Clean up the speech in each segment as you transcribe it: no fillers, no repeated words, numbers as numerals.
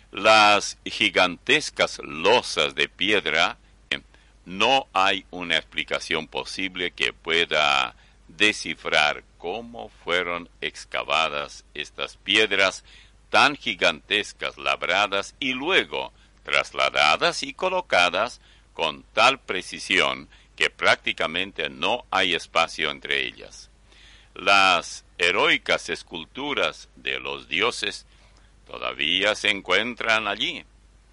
Las gigantescas losas de piedra, no hay una explicación posible que pueda descifrar cómo fueron excavadas estas piedras tan gigantescas, labradas y luego trasladadas y colocadas con tal precisión que prácticamente no hay espacio entre ellas. Las heroicas esculturas de los dioses todavía se encuentran allí.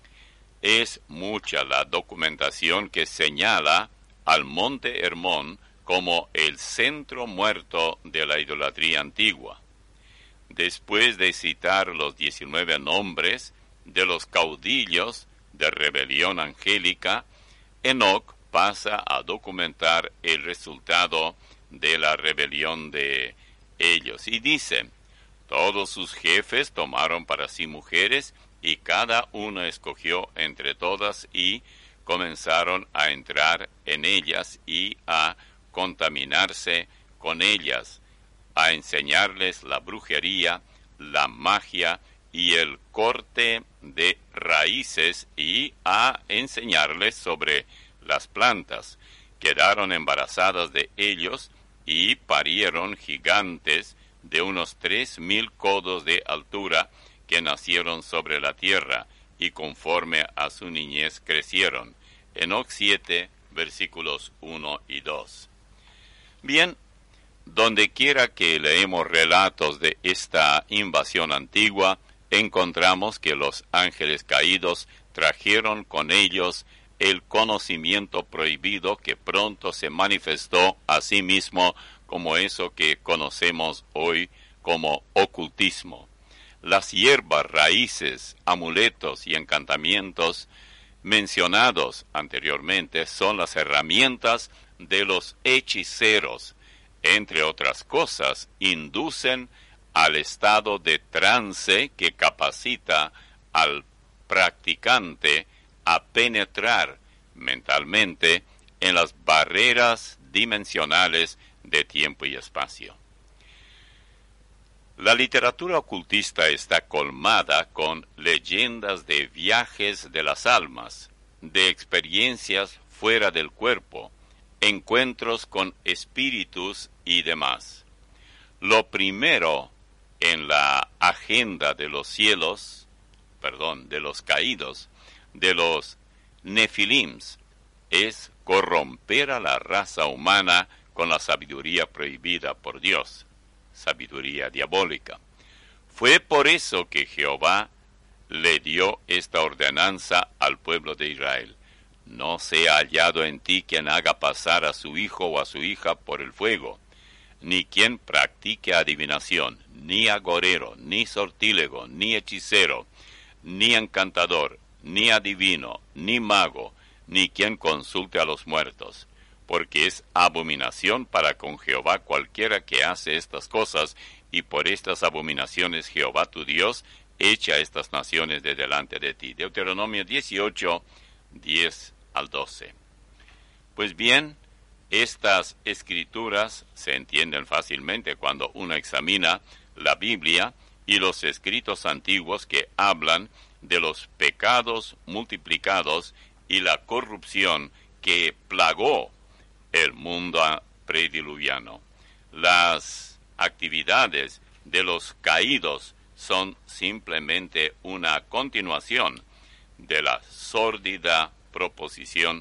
Es mucha la documentación que señala al Monte Hermón como el centro muerto de la idolatría antigua. Después de citar los 19 nombres de los caudillos de rebelión angélica, Enoc pasa a documentar el resultado de la rebelión de ellos y dice: todos sus jefes tomaron para sí mujeres y cada uno escogió entre todas y comenzaron a entrar en ellas y a contaminarse con ellas, a enseñarles la brujería, la magia y el corte de raíces y a enseñarles sobre las plantas. Quedaron embarazadas de ellos y parieron gigantes de unos 3,000 codos de altura que nacieron sobre la tierra y conforme a su niñez crecieron. Enoc 7, versículos 1 y 2. Bien, donde quiera que leemos relatos de esta invasión antigua, encontramos que los ángeles caídos trajeron con ellos el conocimiento prohibido que pronto se manifestó a sí mismo como eso que conocemos hoy como ocultismo. Las hierbas, raíces, amuletos y encantamientos mencionados anteriormente son las herramientas de los hechiceros. Entre otras cosas, inducen al estado de trance que capacita al practicante a penetrar mentalmente en las barreras dimensionales de tiempo y espacio. La literatura ocultista está colmada con leyendas de viajes de las almas, de experiencias fuera del cuerpo, encuentros con espíritus y demás. Lo primero en la agenda de los de los caídos, de los nefilims, es corromper a la raza humana con la sabiduría prohibida por Dios, sabiduría diabólica. Fue por eso que Jehová le dio esta ordenanza al pueblo de Israel: no sea hallado en ti quien haga pasar a su hijo o a su hija por el fuego, ni quien practique adivinación, ni agorero, ni sortílego, ni hechicero, ni encantador, ni adivino, ni mago, ni quien consulte a los muertos, porque es abominación para con Jehová cualquiera que hace estas cosas, y por estas abominaciones Jehová tu Dios echa estas naciones de delante de ti. Deuteronomio 18, 10 al 12. Pues bien, estas escrituras se entienden fácilmente cuando uno examina la Biblia y los escritos antiguos que hablan de los pecados multiplicados y la corrupción que plagó el mundo prediluviano. Las actividades de los caídos son simplemente una continuación de la sórdida proposición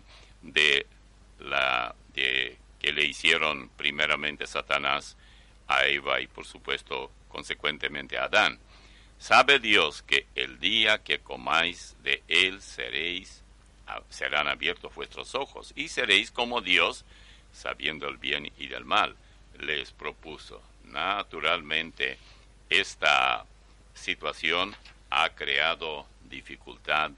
que le hicieron primeramente Satanás a Eva y por supuesto consecuentemente a Adán. Sabe Dios que el día que comáis de él serán abiertos vuestros ojos y seréis como Dios, sabiendo el bien y del mal, les propuso. Naturalmente, esta situación ha creado dificultad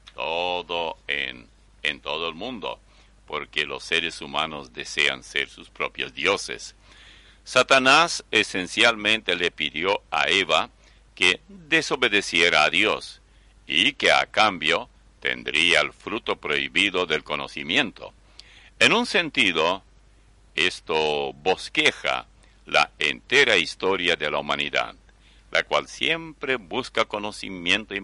en todo el mundo, porque los seres humanos desean ser sus propios dioses. Satanás esencialmente le pidió a Eva que desobedeciera a Dios y que a cambio tendría el fruto prohibido del conocimiento. En un sentido, esto bosqueja la entera historia de la humanidad, la cual siempre busca conocimiento y